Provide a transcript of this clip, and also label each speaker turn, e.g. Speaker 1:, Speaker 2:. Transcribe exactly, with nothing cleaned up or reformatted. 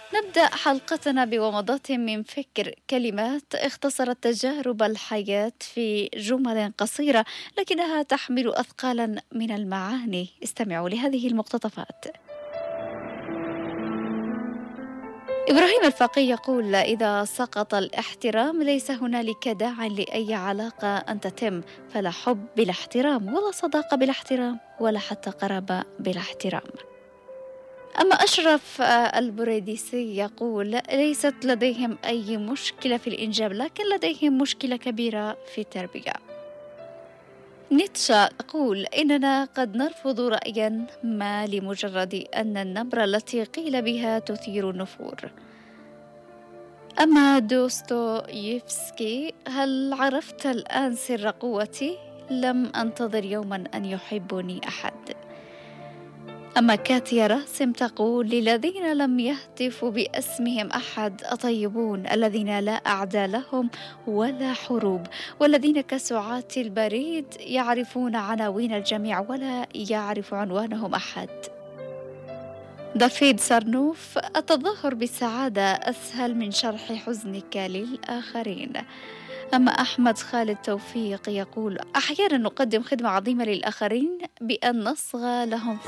Speaker 1: نبدأ حلقتنا بومضات من فكر، كلمات اختصرت تجارب الحياة في جمل قصيرة لكنها تحمل أثقالا من المعاني. استمعوا لهذه المقتطفات. إبراهيم الفقي يقول: إذا سقط الاحترام ليس هنالك داع لأي علاقة أن تتم، فلا حب بلا احترام، ولا صداقة بلا احترام، ولا حتى قرابة بلا احترام. أما أشرف آه، البريديسي يقول: ليست لديهم أي مشكلة في الإنجاب، لكن لديهم مشكلة كبيرة في التربية. نيتشه يقول: إننا قد نرفض رأيا ما لمجرد أن النبرة التي قيل بها تثير النفور. أما دوستويفسكي: هل عرفت الآن سر قوتي؟ لم أنتظر يوما أن يحبني أحد. أما كاتيا راسم تقول: للذين لم يهتفوا باسمهم أحد أطيبون، الذين لا أعداء لهم ولا حروب، والذين كسعات البريد يعرفون عناوين الجميع ولا يعرف عنوانهم أحد. دافيد سارنوف: التظاهر بالسعادة أسهل من شرح حزنك للآخرين. أما أحمد خالد توفيق يقول: أحيانا نقدم خدمة عظيمة للآخرين بأن نصغى لهم